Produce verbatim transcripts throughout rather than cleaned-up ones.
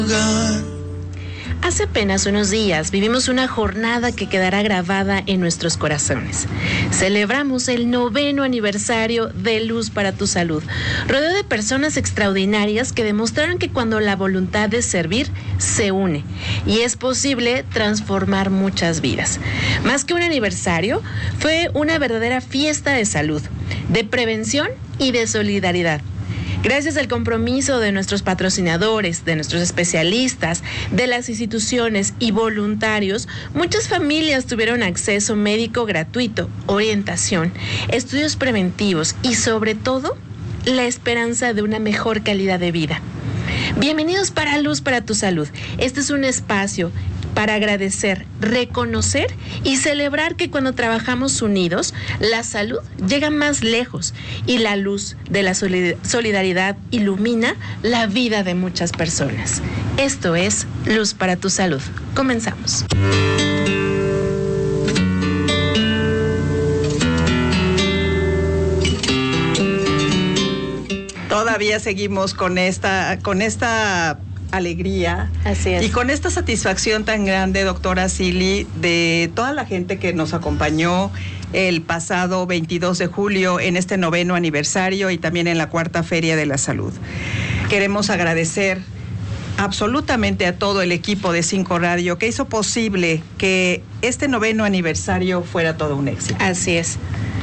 Hace apenas unos días vivimos una jornada que quedará grabada en nuestros corazones. Celebramos el noveno aniversario de Luz para tu Salud, rodeado de personas extraordinarias que demostraron que cuando la voluntad de servir se une y es posible transformar muchas vidas. Más que un aniversario, fue una verdadera fiesta de salud, de prevención y de solidaridad. Gracias al compromiso de nuestros patrocinadores, de nuestros especialistas, de las instituciones y voluntarios, muchas familias tuvieron acceso médico gratuito, orientación, estudios preventivos y, sobre todo, la esperanza de una mejor calidad de vida. Bienvenidos para Luz para tu Salud. Este es un espacio para agradecer, reconocer y celebrar que cuando trabajamos unidos, la salud llega más lejos y la luz de la solidaridad ilumina la vida de muchas personas. Esto es Luz para tu Salud. Comenzamos. Todavía seguimos con esta, con esta alegría. Así es. Y con esta satisfacción tan grande, doctora Silly, de toda la gente que nos acompañó el pasado veintidós de julio en este noveno aniversario y también en la cuarta Feria de la Salud. Queremos agradecer absolutamente a todo el equipo de Cinco Radio que hizo posible que este noveno aniversario fuera todo un éxito. Así es.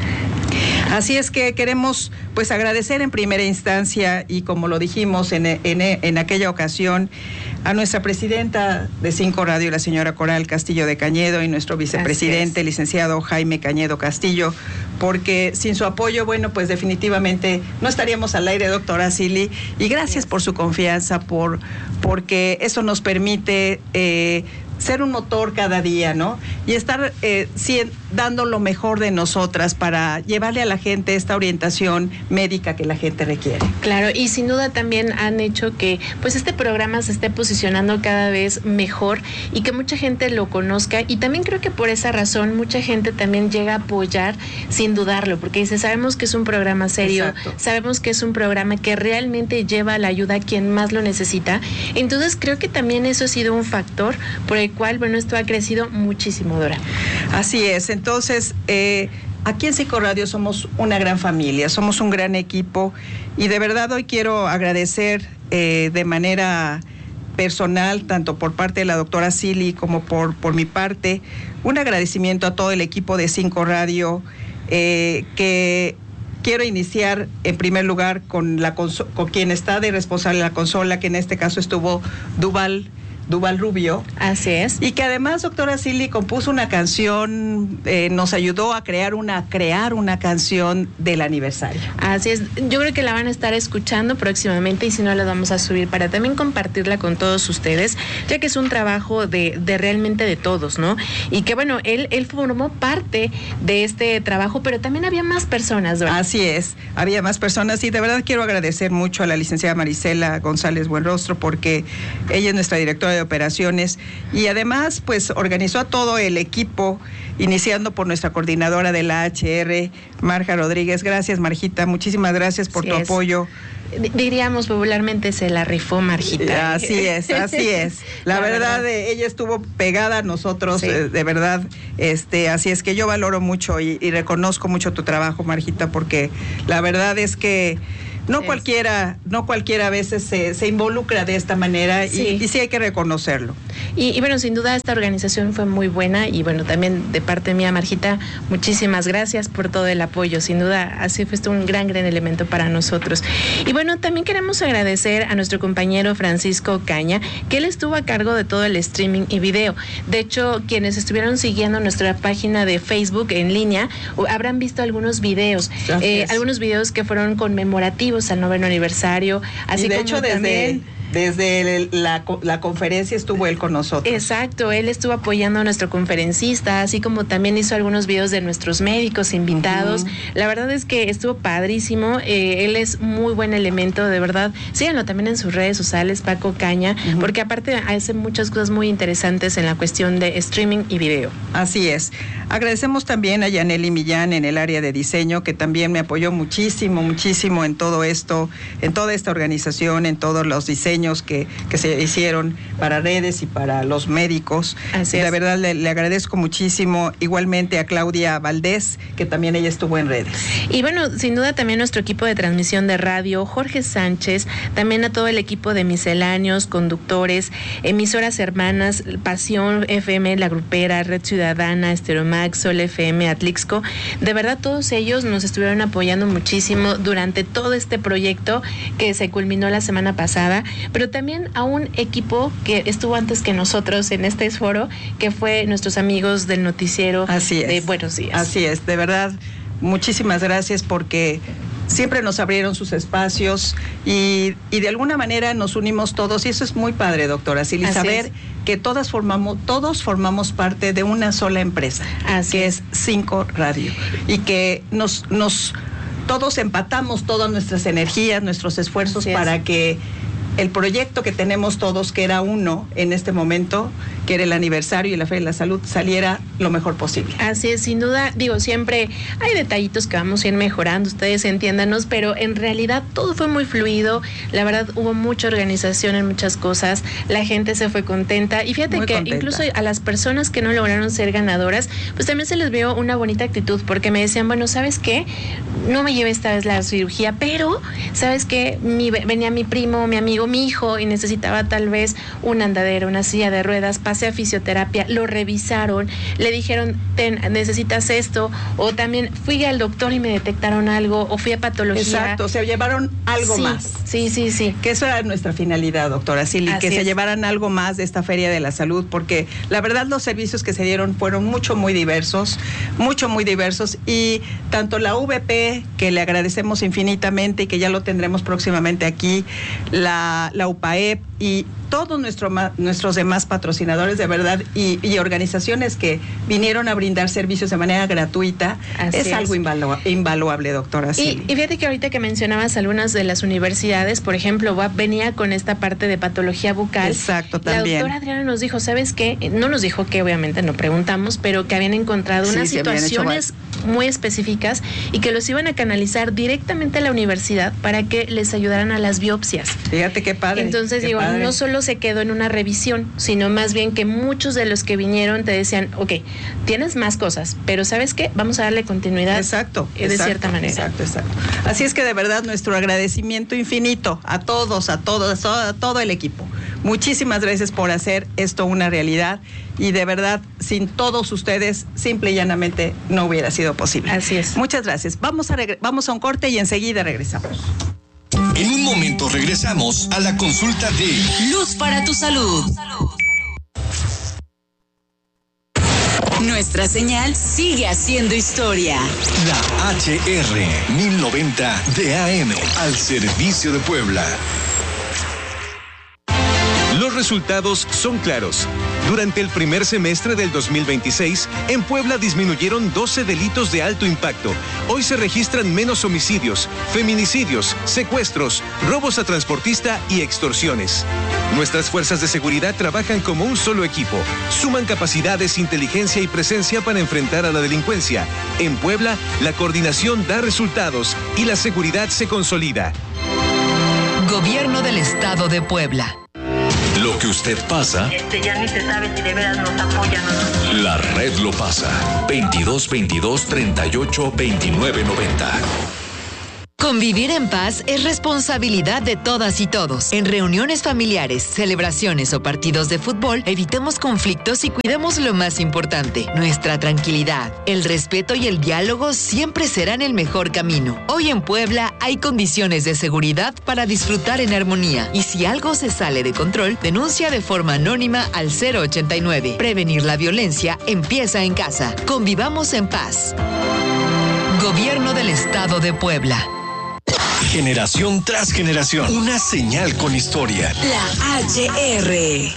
Así es que queremos pues agradecer en primera instancia y como lo dijimos en, en, en aquella ocasión a nuestra presidenta de Cinco Radio, la señora Coral Castillo de Cañedo, y nuestro vicepresidente, licenciado Jaime Cañedo Castillo, porque sin su apoyo, bueno, pues definitivamente no estaríamos al aire, doctora Silly, y gracias por su confianza, por porque eso nos permite eh, ser un motor cada día, ¿no? Y estar eh, sí, dando lo mejor de nosotras para llevarle a la gente esta orientación médica que la gente requiere. Claro, y sin duda también han hecho que pues este programa se esté posicionando cada vez mejor y que mucha gente lo conozca, y también creo que por esa razón mucha gente también llega a apoyar sin dudarlo, porque dice, sabemos que es un programa serio, exacto, sabemos que es un programa que realmente lleva la ayuda a quien más lo necesita. Entonces creo que también eso ha sido un factor por el cual, bueno, esto ha crecido muchísimo, Dora. Así es, entonces eh, aquí en Cinco Radio somos una gran familia, somos un gran equipo, y de verdad hoy quiero agradecer eh, de manera personal, tanto por parte de la doctora Silly como por, por mi parte, un agradecimiento a todo el equipo de Cinco Radio, eh, que quiero iniciar en primer lugar con, la con quien está de responsable de la consola, que en este caso estuvo Duval Duval Rubio. Así es. Y que además, doctora Silly, compuso una canción, eh, nos ayudó a crear una, crear una canción del aniversario. Así es. Yo creo que la van a estar escuchando próximamente, y si no, la vamos a subir para también compartirla con todos ustedes, ya que es un trabajo de, de realmente de todos, ¿no? Y que bueno, él, él formó parte de este trabajo, pero también había más personas, ¿no? Así es, había más personas, y de verdad quiero agradecer mucho a la licenciada Marisela González Buenrostro, porque ella es nuestra directora de de operaciones, y además pues organizó a todo el equipo, iniciando por nuestra coordinadora de la H R, Marja Rodríguez. Gracias, Marjita, muchísimas gracias por así tu es. apoyo. Diríamos popularmente, se la rifó, Marjita. Así es, así es. La, la verdad, verdad, ella estuvo pegada a nosotros, sí. eh, de verdad. Este, así es que yo valoro mucho y, y reconozco mucho tu trabajo, Marjita, porque la verdad es que no cualquiera, no cualquiera a veces se, se involucra de esta manera, sí. Y, y sí hay que reconocerlo. Y, y bueno, sin duda esta organización fue muy buena, y bueno, también de parte mía, Marjita, muchísimas gracias por todo el apoyo. Sin duda, así fue esto un gran, gran elemento para nosotros. Y bueno, también queremos agradecer a nuestro compañero Francisco Caña, que él estuvo a cargo de todo el streaming y video. De hecho, quienes estuvieron siguiendo nuestra página de Facebook en línea, habrán visto algunos videos, eh, algunos videos que fueron conmemorativos al noveno aniversario, así y de como hecho desde también desde la, la conferencia estuvo él con nosotros. Exacto, él estuvo apoyando a nuestro conferencista, así como también hizo algunos videos de nuestros médicos invitados. Uh-huh. La verdad es que estuvo padrísimo, eh, él es muy buen elemento, de verdad. Síganlo también en sus redes sociales, Paco Caña, uh-huh. porque aparte hace muchas cosas muy interesantes en la cuestión de streaming y video. Así es. Agradecemos también a Yaneli Millán en el área de diseño, que también me apoyó muchísimo, muchísimo en todo esto, en toda esta organización, en todos los diseños diseños que, que se hicieron para redes y para los médicos. Así es. La verdad le, le agradezco muchísimo, igualmente a Claudia Valdés, que también ella estuvo en redes. Y bueno, sin duda también nuestro equipo de transmisión de radio, Jorge Sánchez, también a todo el equipo de misceláneos, conductores, emisoras hermanas, Pasión F M, La Grupera, Red Ciudadana, Esteromax, Sol F M, Atlixco. De verdad, todos ellos nos estuvieron apoyando muchísimo durante todo este proyecto que se culminó la semana pasada, pero también a un equipo que estuvo antes que nosotros en este foro, que fue nuestros amigos del noticiero. Así es. De Buenos Días. Así es, de verdad, muchísimas gracias porque siempre nos abrieron sus espacios y, y de alguna manera nos unimos todos, y eso es muy padre, doctora Silly, saber es. que todas formamos, todos formamos parte de una sola empresa, Así que es. es Cinco Radio, y que nos, nos todos empatamos todas nuestras energías, nuestros esfuerzos para que el proyecto que tenemos todos, que era uno en este momento, que era el aniversario y la Feria de la Salud, saliera lo mejor posible. Así es, sin duda, digo, siempre hay detallitos que vamos a ir mejorando, ustedes entiéndanos, pero en realidad todo fue muy fluido, la verdad hubo mucha organización en muchas cosas, la gente se fue contenta, y fíjate muy que contenta. Incluso a las personas que no lograron ser ganadoras, pues también se les vio una bonita actitud, porque me decían, bueno, ¿sabes qué? No me llevé esta vez la cirugía, pero, ¿sabes qué? Mi, venía mi primo, mi amigo, mi hijo, y necesitaba tal vez una andadera, una silla de ruedas, pasé a fisioterapia, lo revisaron, le dijeron, ten, necesitas esto, o también fui al doctor y me detectaron algo, o fui a patología. Exacto, o sea, llevaron algo sí, más. Sí, sí, sí. Que eso era nuestra finalidad, doctora Silly, que es. se llevaran algo más de esta Feria de la Salud, porque la verdad los servicios que se dieron fueron mucho, muy diversos, mucho, muy diversos, y tanto la V P, que le agradecemos infinitamente y que ya lo tendremos próximamente aquí, la, la U P A E P y todos nuestro, nuestros demás patrocinadores de verdad y, y organizaciones que vinieron a brindar servicios de manera gratuita, es, es algo invalu invaluable, doctora Silly. Y, y fíjate que ahorita que mencionabas algunas de las universidades, por ejemplo, U A P venía con esta parte de patología bucal. Exacto, también. La doctora Adriana nos dijo, ¿sabes qué? No nos dijo que obviamente no preguntamos, pero que habían encontrado unas sí, situaciones muy específicas y que los iban a canalizar directamente a la universidad para que les ayudaran a las biopsias. Fíjate qué padre. Entonces, qué digo, padre. no solo se quedó en una revisión, sino más bien que muchos de los que vinieron te decían, ok, tienes más cosas, pero ¿sabes qué? Vamos a darle continuidad. Exacto, de exacto, cierta manera. Exacto, exacto. Así es que de verdad nuestro agradecimiento infinito a todos, a todos, a todo el equipo. Muchísimas gracias por hacer esto una realidad y de verdad, sin todos ustedes, simple y llanamente no hubiera sido posible. Así es. Muchas gracias. Vamos a, vamos a un corte y enseguida regresamos. En un momento regresamos a la consulta de Luz para tu salud. Nuestra señal sigue haciendo historia. La H R mil noventa de A M al servicio de Puebla. Los resultados son claros. Durante el primer semestre del dos mil veintiséis, en Puebla disminuyeron doce delitos de alto impacto. Hoy se registran menos homicidios, feminicidios, secuestros, robos a transportista y extorsiones. Nuestras fuerzas de seguridad trabajan como un solo equipo. Suman capacidades, inteligencia y presencia para enfrentar a la delincuencia. En Puebla, la coordinación da resultados y la seguridad se consolida. Gobierno del Estado de Puebla. Lo que usted pasa. Este ya ni se sabe si de veras nos apoyan o no. La red lo pasa. veintidós veintidós treinta y ocho veintinueve noventa. Convivir en paz es responsabilidad de todas y todos. En reuniones familiares, celebraciones o partidos de fútbol, evitemos conflictos y cuidemos lo más importante, nuestra tranquilidad. El respeto y el diálogo siempre serán el mejor camino. Hoy en Puebla hay condiciones de seguridad para disfrutar en armonía. Y si algo se sale de control, denuncia de forma anónima al cero ochenta y nueve. Prevenir la violencia empieza en casa. Convivamos en paz. Gobierno del Estado de Puebla. Generación tras generación. Una señal con historia. La H R.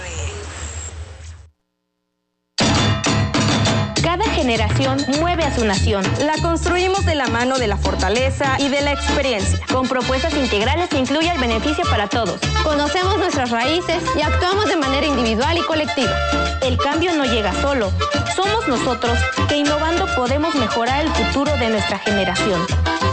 Cada generación mueve a su nación. La construimos de la mano de la fortaleza y de la experiencia, con propuestas integrales que incluyan beneficio para todos. Conocemos nuestras raíces y actuamos de manera individual y colectiva. El cambio no llega solo. Somos nosotros que innovando podemos mejorar el futuro de nuestra generación.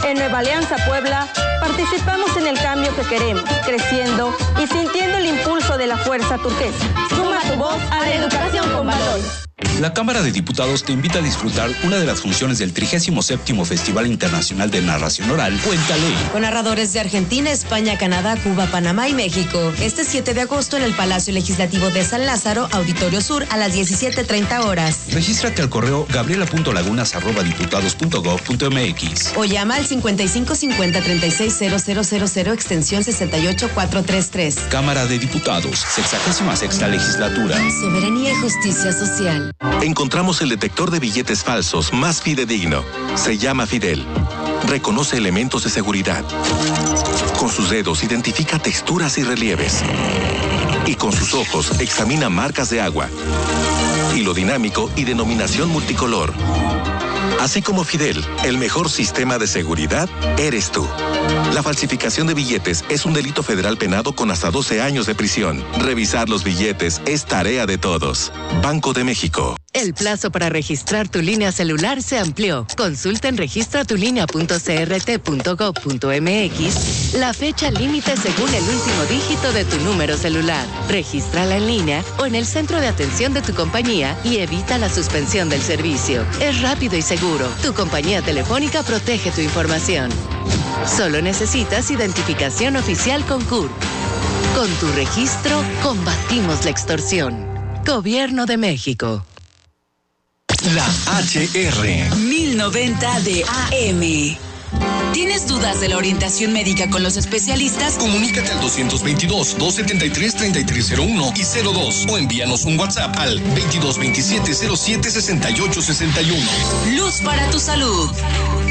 En Nueva Alianza Puebla, participamos en el cambio que queremos, creciendo y sintiendo el impulso de la fuerza turquesa. Suma tu voz a la educación con valores. La Cámara de Diputados te invita a disfrutar una de las funciones del trigésimo séptimo Festival Internacional de Narración Oral, Cuéntale. Con narradores de Argentina, España, Canadá, Cuba, Panamá y México. Este siete de agosto en el Palacio Legislativo de San Lázaro, Auditorio Sur, a las diecisiete treinta horas. Regístrate al correo gabriela punto lagunas arroba diputados punto gob punto mx. O llama al cincuenta y cinco cincuenta treinta y seis cero cero cero cero extensión sesenta y ocho cuatrocientos treinta y tres. Cámara de Diputados, sexagésima sexta legislatura. Soberanía y justicia social. Encontramos el detector de billetes falsos más fidedigno. Se llama Fidel. Reconoce elementos de seguridad. Con sus dedos identifica texturas y relieves. Y con sus ojos examina marcas de agua. Hilo dinámico y denominación multicolor. Así como Fidel, el mejor sistema de seguridad eres tú. La falsificación de billetes es un delito federal penado con hasta doce años de prisión. Revisar los billetes es tarea de todos. Banco de México. El plazo para registrar tu línea celular se amplió. Consulta en registra tu línea punto c r t punto gob punto m x la fecha límite según el último dígito de tu número celular. Regístrala en línea o en el centro de atención de tu compañía y evita la suspensión del servicio. Es rápido y seguro. Tu compañía telefónica protege tu información. Solo necesitas identificación oficial con C U R. Con tu registro, combatimos la extorsión. Gobierno de México. La H R. mil noventa de A M. ¿Tienes dudas de la orientación médica con los especialistas? Comunícate al doscientos veintidós, doscientos setenta y tres, treinta y tres cero uno y cero dos o envíanos un WhatsApp al veintidós veintisiete, cero siete, sesenta y ocho sesenta y uno. Luz para tu salud.